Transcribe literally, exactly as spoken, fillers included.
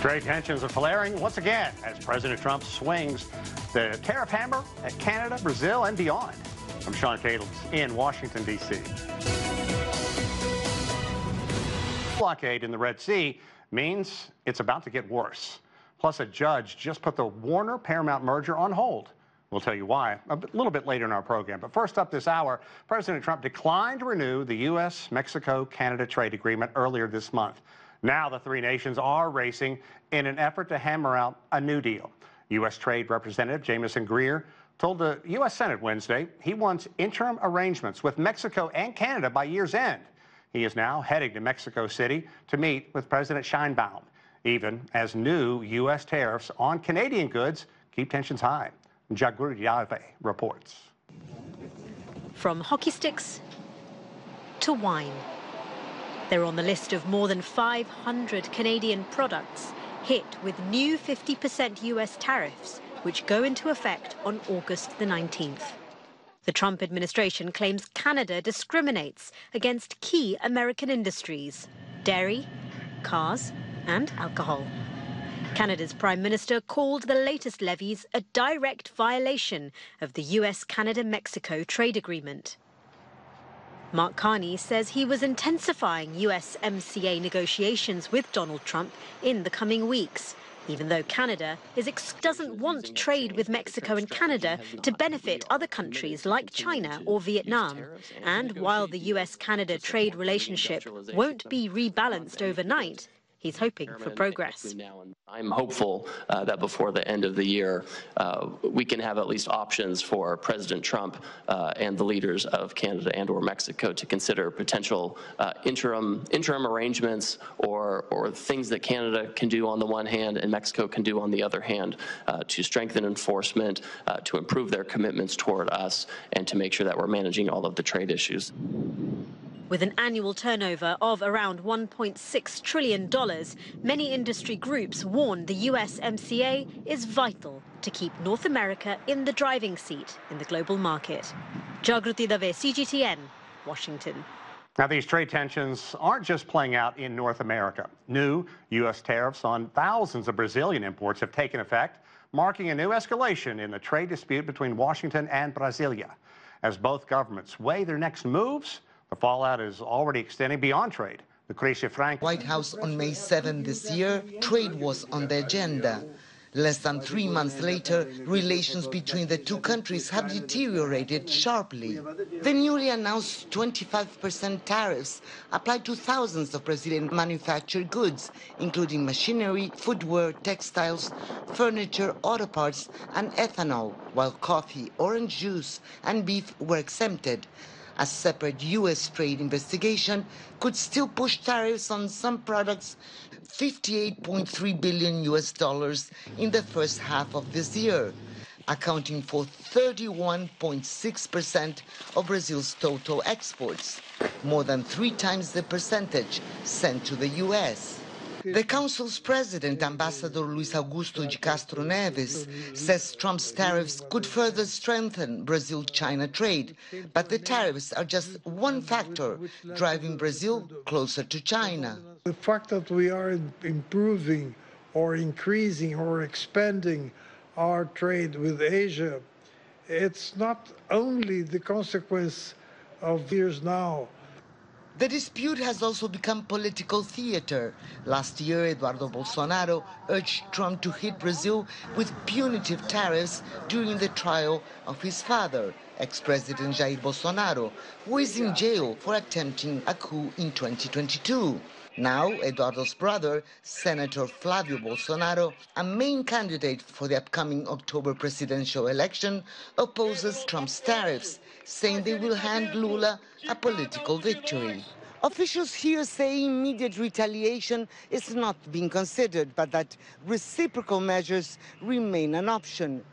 Trade tensions are flaring once again as President Trump swings the tariff hammer at Canada, Brazil, and beyond. I'm Sean Cadles in Washington, D C Blockade in the Red Sea means it's about to get worse. Plus, a judge just put the Warner-Paramount merger on hold. We'll tell you why a little bit later in our program. But first up this hour, President Trump declined to renew the U S Mexico Canada trade agreement earlier this month. Now the three nations are racing in an effort to hammer out a new deal. U S Trade Representative Jamieson Greer told the U S Senate Wednesday he wants interim arrangements with Mexico and Canada by year's end. He is now heading to Mexico City to meet with President Sheinbaum, even as new U S tariffs on Canadian goods keep tensions high. Jaguar Yave reports. From hockey sticks to wine. They're on the list of more than five hundred Canadian products hit with new fifty percent U S tariffs, which go into effect on August the nineteenth. The Trump administration claims Canada discriminates against key American industries: dairy, cars, and alcohol. Canada's Prime Minister called the latest levies a direct violation of the U S Canada Mexico trade agreement. Mark Carney says he was intensifying U S M C A negotiations with Donald Trump in the coming weeks, even though Canada is ex doesn't want trade with Mexico and Canada to benefit other countries like China or Vietnam. And while the U S Canada trade relationship won't be rebalanced overnight, he's hoping for progress. I'm hopeful uh, that before the end of the year, uh, we can have at least options for President Trump uh, and the leaders of Canada and or Mexico to consider potential uh, interim interim arrangements or, or things that Canada can do on the one hand and Mexico can do on the other hand uh, to strengthen enforcement, uh, to improve their commitments toward us, and to make sure that we're managing all of the trade issues. With an annual turnover of around one point six trillion dollars, many industry groups warn the U S M C A is vital to keep North America in the driving seat in the global market. Jagruti Dave, C G T N, Washington. Now, these trade tensions aren't just playing out in North America. New U S tariffs on thousands of Brazilian imports have taken effect, marking a new escalation in the trade dispute between Washington and Brasilia. As both governments weigh their next moves, the fallout is already extending beyond trade. Lucrecia Frank. White House on May seventh this year, trade was on the agenda. Less than three months later, relations between the two countries have deteriorated sharply. The newly announced twenty-five percent tariffs apply to thousands of Brazilian manufactured goods, including machinery, footwear, textiles, furniture, auto parts, and ethanol, while coffee, orange juice, and beef were exempted. A separate U S trade investigation could still push tariffs on some products fifty-eight point three billion U S dollars in the first half of this year, accounting for thirty-one point six percent of Brazil's total exports, more than three times the percentage sent to the U S. The Council's president, Ambassador Luis Augusto de Castro Neves, says Trump's tariffs could further strengthen Brazil-China trade, but the tariffs are just one factor driving Brazil closer to China. The fact that we are improving or increasing or expanding our trade with Asia, it's not only the consequence of years now. The dispute has also become political theater. Last year, Eduardo Bolsonaro urged Trump to hit Brazil with punitive tariffs during the trial of his father, ex-President Jair Bolsonaro, who is in jail for attempting a coup in twenty twenty-two. Now, Eduardo's brother, Senator Flavio Bolsonaro, a main candidate for the upcoming October presidential election, opposes Trump's tariffs, saying they will hand Lula a political victory. Officials here say immediate retaliation is not being considered, but that reciprocal measures remain an option.